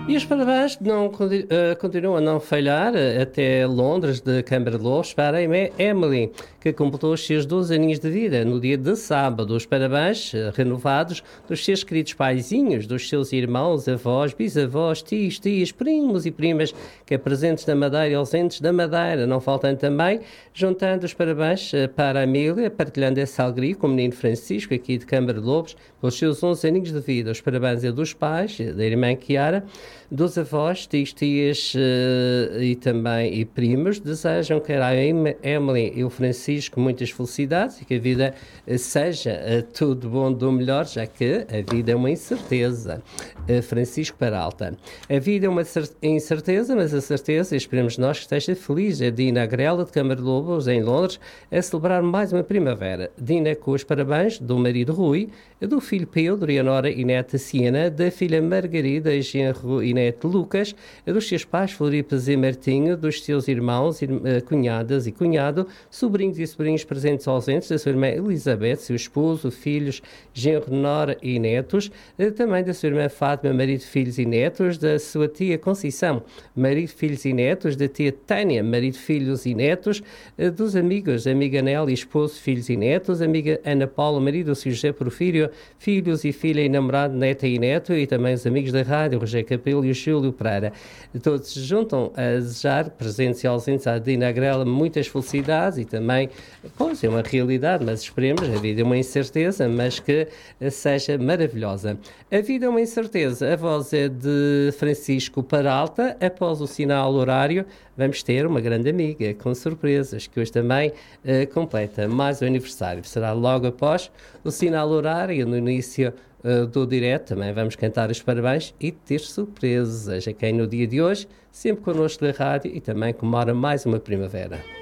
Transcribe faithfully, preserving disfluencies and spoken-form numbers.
E os parabéns não, conti- eh, continuam a não falhar eh, até Londres, de Câmara de Lobos, para a Em- Emily, que completou os seus doze aninhos de vida no dia de sábado. Os parabéns eh, renovados dos seus queridos paizinhos, dos seus irmãos, avós, bisavós, tios, tias, primos e primas, que é presentes na Madeira e ausentes da Madeira, não faltando também, juntando os parabéns eh, para a Emília, partilhando essa alegria com o menino Francisco, aqui de Câmara de Lobos, pelos seus onze aninhos de vida. Os parabéns é dos pais, eh, da irmã Chiara, dos avós, tios, tias uh, e também e primos, desejam que a Emily e o Francisco muitas felicidades e que a vida uh, seja uh, tudo bom do melhor, já que a vida é uma incerteza. Uh, Francisco Peralta. A vida é uma incerteza, mas a certeza, esperemos nós que esteja feliz. A Dina Grela, de Câmara de Lobos, em Londres, a celebrar mais uma primavera. Dina com os parabéns do marido Rui, do filho Pedro e a nora e neta Siena, da filha Margarida e genro e neto Lucas, dos seus pais Floripas e Martinho, dos seus irmãos, cunhadas e cunhado, sobrinhos e sobrinhos presentes ou ausentes, da sua irmã Elizabeth, seu esposo, filhos, genro, nora e netos, também da sua irmã Fátima, marido, filhos e netos, da sua tia Conceição, marido, filhos e netos, da tia Tânia, marido, filhos e netos, dos amigos, amiga Nelly, esposo, filhos e netos, amiga Ana Paula, marido, seu José Porfírio, filhos e filha e namorado, neta e neto, e também os amigos da rádio, Rogério Capelo e o Júlio Pereira. Todos se juntam a desejar, presentes e ausentes, à Dina Grela, muitas felicidades e também, pois, é uma realidade, mas esperemos, a vida é uma incerteza, mas que seja maravilhosa. A vida é uma incerteza, a voz é de Francisco Peralta. Após o sinal horário, vamos ter uma grande amiga, com surpresas, que hoje também uh, completa mais o aniversário. Será logo após o sinal horário, no início uh, do direto. Também vamos cantar os parabéns e ter surpresas a quem no dia de hoje, sempre connosco da rádio e também comemora mais uma primavera.